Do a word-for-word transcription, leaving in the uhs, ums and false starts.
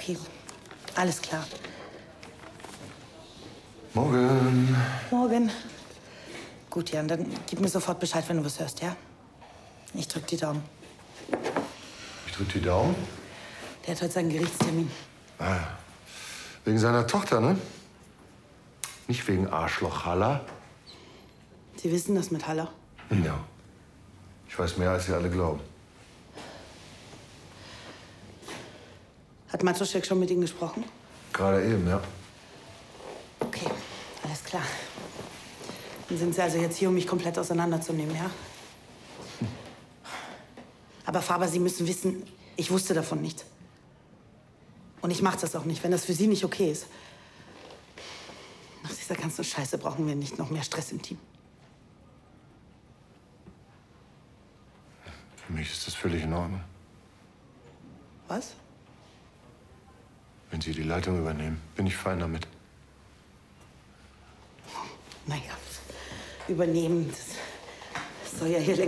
Okay, alles klar. Morgen. Morgen. Gut, Jan, dann gib mir sofort Bescheid, wenn du was hörst, ja? Ich drück die Daumen. Ich drück die Daumen? Der hat heute seinen Gerichtstermin. Ah, wegen seiner Tochter, ne? Nicht wegen Arschloch Haller. Sie wissen das mit Haller? Ja. Ich weiß mehr, als Sie alle glauben. Hat Matuschek schon mit Ihnen gesprochen? Gerade eben, ja. Okay, alles klar. Dann sind Sie also jetzt hier, um mich komplett auseinanderzunehmen, ja? Hm. Aber Faber, Sie müssen wissen, ich wusste davon nichts. Und ich mache das auch nicht, wenn das für Sie nicht okay ist. Nach dieser ganzen Scheiße brauchen wir nicht noch mehr Stress im Team. Für mich ist das völlig in Ordnung. Was? Wenn Sie die Leitung übernehmen, bin ich fein damit. Naja, übernehmen, das soll ja hier länger